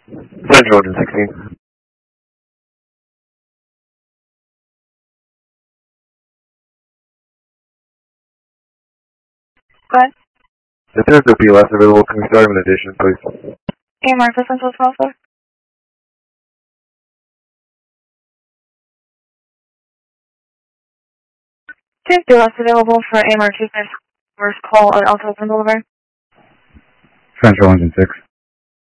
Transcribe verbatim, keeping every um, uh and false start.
Central Engine sixteen. Go ahead. If there's no P L S available, can we start him in addition, please? A M R for Central twelve, sir. Two P L S available for A M R two five first call on Alta Open Boulevard. Central Engine six.